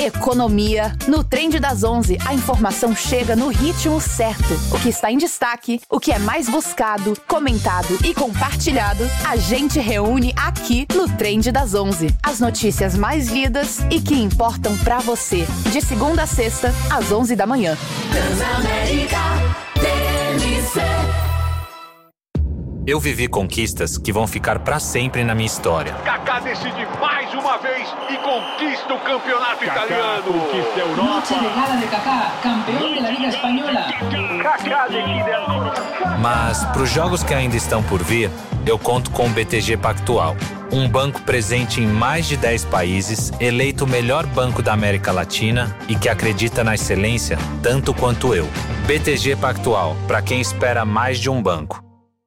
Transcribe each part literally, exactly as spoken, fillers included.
economia. No Trend das onze, a informação chega no ritmo certo. O que está em destaque, o que é mais buscado, comentado e compartilhado, a gente reúne aqui no Trend das onze. As notícias mais lidas e que importam pra você. De segunda a sexta, às onze da manhã. Transamérica T N C. Eu vivi conquistas que vão ficar pra sempre na minha história. Kaká decide mais uma vez e conquista o campeonato Kaká italiano. Conquista a Europa. Noche de gala de Kaká, campeão da Liga Espanhola. Kaká decide agora. Mas pros jogos que ainda estão por vir, eu conto com o B T G Pactual. Um banco presente em mais de dez países, eleito o melhor banco da América Latina e que acredita na excelência tanto quanto eu. B T G Pactual, para quem espera mais de um banco.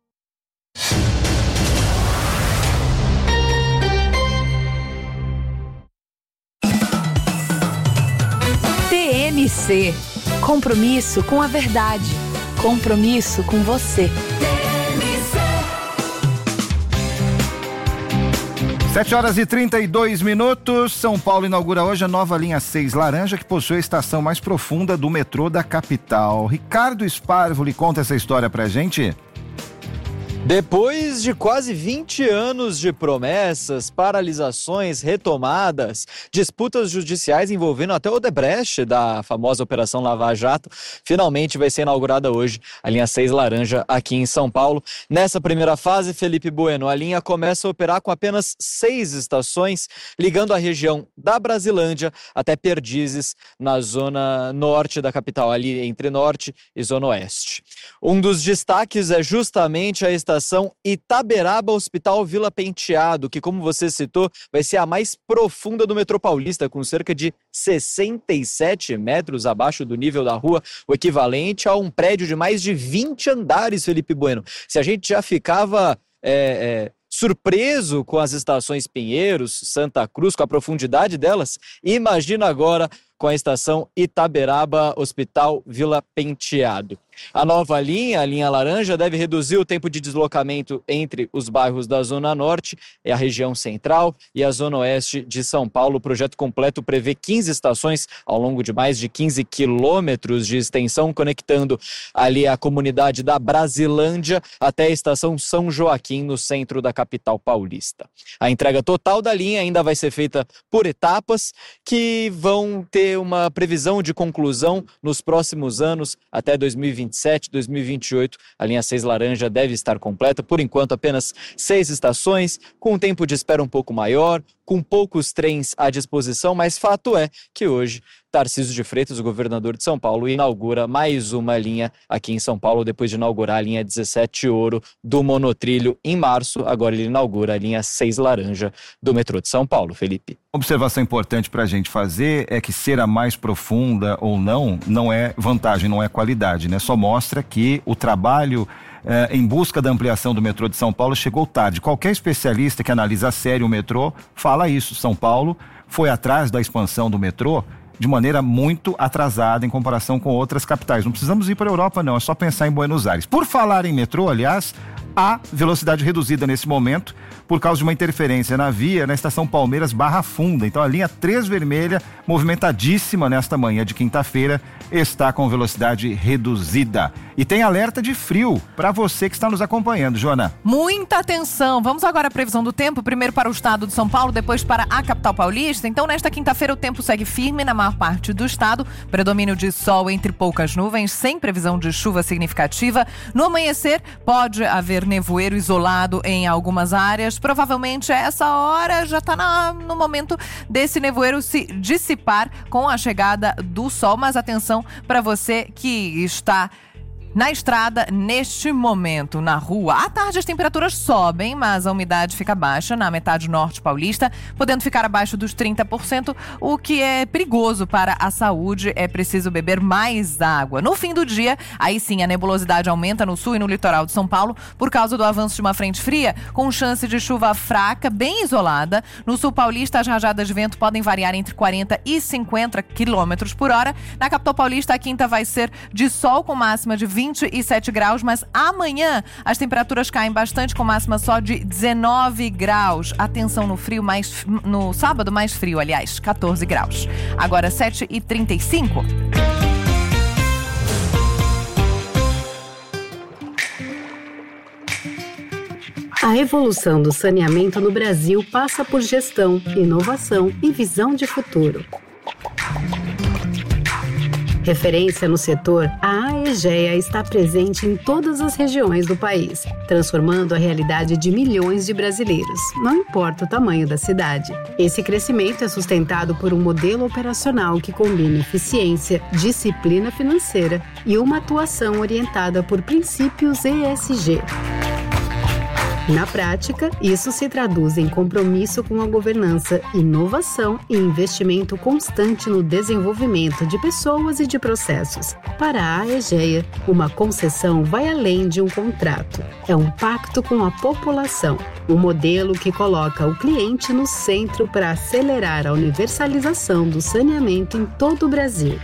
T N C. Compromisso com a verdade. Compromisso com você. sete horas e trinta e dois minutos. São Paulo inaugura hoje a nova linha seis laranja, que possui a estação mais profunda do metrô da capital. Ricardo Sparvoli conta essa história pra gente. Depois de quase vinte anos de promessas, paralisações, retomadas, disputas judiciais envolvendo até o Odebrecht da famosa Operação Lava Jato, finalmente vai ser inaugurada hoje a linha seis laranja aqui em São Paulo. Nessa primeira fase, Felipe Bueno, a linha começa a operar com apenas seis estações, ligando a região da Brasilândia até Perdizes, na zona norte da capital, ali entre norte e zona oeste. Um dos destaques é justamente a estação Itaberaba Hospital Vila Penteado, que, como você citou, vai ser a mais profunda do metrô paulista, com cerca de sessenta e sete metros abaixo do nível da rua, o equivalente a um prédio de mais de vinte andares, Felipe Bueno. Se a gente já ficava é, é, surpreso com as estações Pinheiros, Santa Cruz, com a profundidade delas, imagina agora com a estação Itaberaba Hospital Vila Penteado. A nova linha, a linha laranja, deve reduzir o tempo de deslocamento entre os bairros da Zona Norte, a região central e a Zona Oeste de São Paulo. O projeto completo prevê quinze estações ao longo de mais de quinze quilômetros de extensão, conectando ali a comunidade da Brasilândia até a estação São Joaquim, no centro da capital paulista. A entrega total da linha ainda vai ser feita por etapas, que vão ter uma previsão de conclusão nos próximos anos, até dois mil e vinte e sete, dois mil e vinte e oito. A linha seis laranja deve estar completa. Por enquanto, apenas seis estações, com um tempo de espera um pouco maior, com poucos trens à disposição, mas fato é que hoje Tarcísio de Freitas, o governador de São Paulo, inaugura mais uma linha aqui em São Paulo, depois de inaugurar a linha dezessete Ouro do monotrilho em março. Agora ele inaugura a linha seis laranja do metrô de São Paulo, Felipe. Observação importante para a gente fazer é que ser a mais profunda ou não, não é vantagem, não é qualidade, né? Só mostra que o trabalho eh, em busca da ampliação do metrô de São Paulo chegou tarde. Qualquer especialista que analisa a sério o metrô fala isso. São Paulo foi atrás da expansão do metrô de maneira muito atrasada em comparação com outras capitais. Não precisamos ir para a Europa, não, é só pensar em Buenos Aires. Por falar em metrô, aliás, há velocidade reduzida nesse momento por causa de uma interferência na via na estação Palmeiras Barra Funda. Então a linha três vermelha, movimentadíssima nesta manhã de quinta-feira, está com velocidade reduzida. E tem alerta de frio para você que está nos acompanhando, Joana. Muita atenção. Vamos agora à previsão do tempo, primeiro para o estado de São Paulo, depois para a capital paulista. Então, nesta quinta-feira, o tempo segue firme na maior parte do estado, predomínio de sol entre poucas nuvens, sem previsão de chuva significativa. No amanhecer, pode haver nevoeiro isolado em algumas áreas. Provavelmente essa hora já está no momento desse nevoeiro se dissipar com a chegada do sol, mas atenção para você que está na estrada, neste momento, na rua. À tarde as temperaturas sobem, mas a umidade fica baixa na metade norte paulista, podendo ficar abaixo dos trinta por cento, o que é perigoso para a saúde. É preciso beber mais água. No fim do dia, aí sim, a nebulosidade aumenta no sul e no litoral de São Paulo por causa do avanço de uma frente fria, com chance de chuva fraca, bem isolada. No sul paulista, as rajadas de vento podem variar entre quarenta e cinquenta quilômetros por hora. Na capital paulista, a quinta vai ser de sol com máxima de vinte vinte e sete graus, mas amanhã as temperaturas caem bastante, com máxima só de dezenove graus. Atenção no frio, mais no sábado mais frio, aliás, quatorze graus. Agora sete e trinta e cinco. A evolução do saneamento no Brasil passa por gestão, inovação e visão de futuro. Referência no setor, a Aegea está presente em todas as regiões do país, transformando a realidade de milhões de brasileiros, não importa o tamanho da cidade. Esse crescimento é sustentado por um modelo operacional que combina eficiência, disciplina financeira e uma atuação orientada por princípios E S G. Na prática, isso se traduz em compromisso com a governança, inovação e investimento constante no desenvolvimento de pessoas e de processos. Para a Aegea, uma concessão vai além de um contrato. É um pacto com a população, um modelo que coloca o cliente no centro para acelerar a universalização do saneamento em todo o Brasil.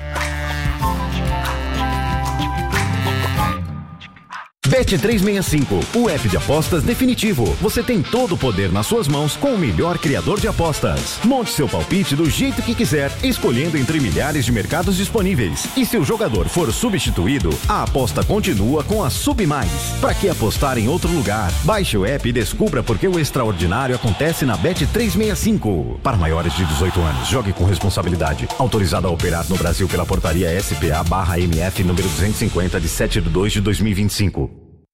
Bet trezentos e sessenta e cinco, o app de apostas definitivo. Você tem todo o poder nas suas mãos com o melhor criador de apostas. Monte seu palpite do jeito que quiser, escolhendo entre milhares de mercados disponíveis. E se o jogador for substituído, a aposta continua com a Sub Mais. Para que apostar em outro lugar? Baixe o app e descubra por que o extraordinário acontece na Bet trezentos e sessenta e cinco. Para maiores de dezoito anos, jogue com responsabilidade. Autorizado a operar no Brasil pela portaria S P A barra M F número duzentos e cinquenta de sete de dois de dois mil e vinte e cinco.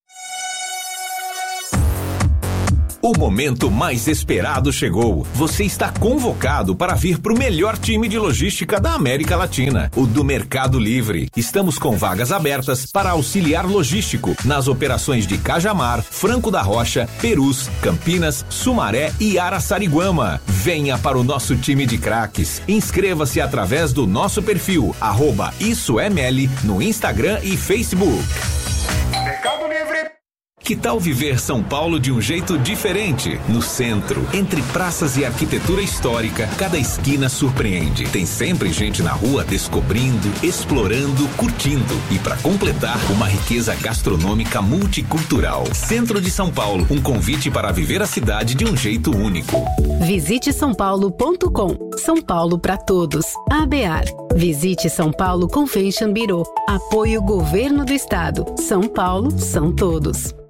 O momento mais esperado chegou. Você está convocado para vir para o melhor time de logística da América Latina, o do Mercado Livre. Estamos com vagas abertas para auxiliar logístico nas operações de Cajamar, Franco da Rocha, Perus, Campinas, Sumaré e Araçariguama. Venha para o nosso time de craques. Inscreva-se através do nosso perfil, arroba Isso é Meli, no Instagram e Facebook. Mercado Livre. Que tal viver São Paulo de um jeito diferente? No centro, entre praças e arquitetura histórica, cada esquina surpreende. Tem sempre gente na rua descobrindo, explorando, curtindo. E para completar, uma riqueza gastronômica multicultural. Centro de São Paulo, um convite para viver a cidade de um jeito único. Visite são paulo ponto com. São Paulo para todos. A B A R. Visite São Paulo Convention Bureau. Apoio Governo do Estado. São Paulo são todos.